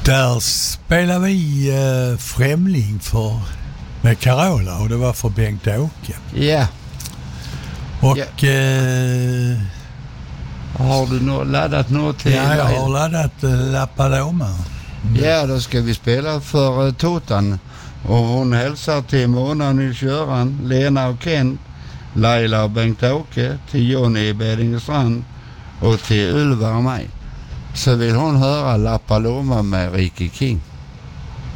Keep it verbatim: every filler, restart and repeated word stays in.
Där spelade vi uh, Främling för, med Carola och det var för Bengt-Åke. Ja. Yeah. Och... Yeah. Uh, har du nå- laddat något till? Ja, jag har laddat uh, La Paloma. Mm. Ja, då ska vi spela för uh, Totan. Och hon hälsar till Mona Nils-Göran, Lena och Ken, Laila och Bengt-Åke, till Johnny i Bedingestrand och till Ulva och mig. Så vill hon höra La Paloma med Ricky King.